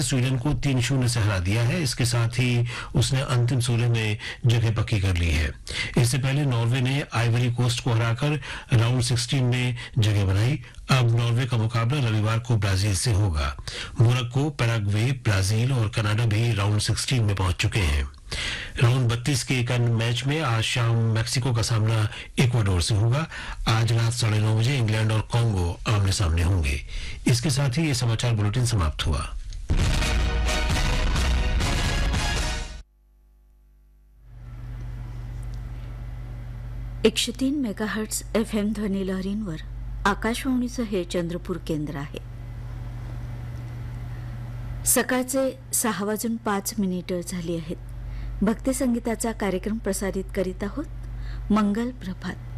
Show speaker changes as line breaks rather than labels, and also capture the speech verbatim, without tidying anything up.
Sweden को तीन शून्य से हरा दिया है। इसके साथ ही उसने अंतिम सोलह में जगह पक्की कर ली है। इससे पहले नॉर्वे ने आइवरी कोस्ट को हराकर राउंड सोलह में जगह बनाई। अब नॉर्वे का मुकाबला रविवार को ब्राजील से होगा। मोरक्को, पैराग्वे, ब्राजील और कनाडा भी राउंड सोलह में पहुंच चुके हैं। राउंड बत्तीस के एक अन्य मैच में आज शाम मैक्सिको का सामना इक्वाडोर से होगा। आज रात साढ़े नौ बजे इंग्लैंड और कॉन्गो आमने सामने होंगे। इसके साथ ही ये समाचार बुलेटिन समाप्त हुआ।
एकशे तीन मेगाहर्ट्ज एफ एम ध्वनी लहरींवर आकाशवाणीचं हे चंद्रपूर केंद्र आहे। सकाळचे सहा वाजून पाच मिनिटं झाली आहेत। भक्ती संगीताचा कार्यक्रम प्रसारित करीत आहोत। मंगल प्रभात।